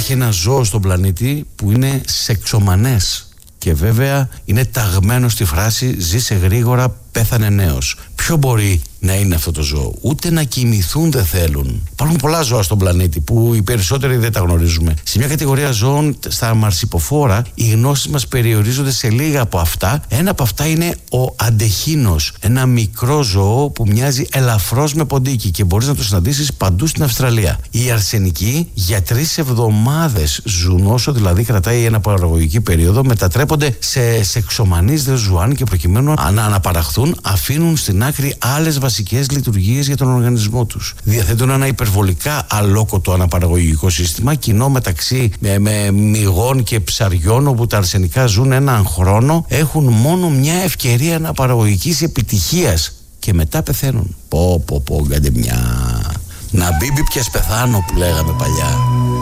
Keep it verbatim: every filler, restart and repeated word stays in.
Υπάρχει ένα ζώο στον πλανήτη που είναι σεξομανές. Και βέβαια είναι ταγμένο στη φράση «Ζήσε γρήγορα, πέθανε νέος». Ποιο μπορεί να είναι αυτό το ζώο? Ούτε να κοιμηθούν δεν θέλουν. Υπάρχουν πολλά ζώα στον πλανήτη που οι περισσότεροι δεν τα γνωρίζουμε. Σε μια κατηγορία ζώων, στα μαρσιποφόρα, οι γνώσεις μας περιορίζονται σε λίγα από αυτά. Ένα από αυτά είναι ο αντεχίνος. Ένα μικρό ζώο που μοιάζει ελαφρώς με ποντίκι και μπορείς να το συναντήσεις παντού στην Αυστραλία. Οι αρσενικοί για τρεις εβδομάδες ζουν, όσο δηλαδή κρατάει η αναπαραγωγική περίοδο, μετατρέπονται σε σεξομανείς δε ζουάν και προκειμένου να αναπαραχθούν, αφήνουν στην άκρη άλλες βασικές λειτουργίες για τον οργανισμό τους. Διαθέτουν ένα υπερβολικά αλόκοτο αναπαραγωγικό σύστημα, κοινό μεταξύ με, με μυγών και ψαριών, όπου τα αρσενικά ζουν έναν χρόνο, έχουν μόνο μια ευκαιρία αναπαραγωγικής επιτυχίας και μετά πεθαίνουν. Πω πω πω, κάντε μια. Να μπίμπι πιας πεθάνω που λέγαμε παλιά.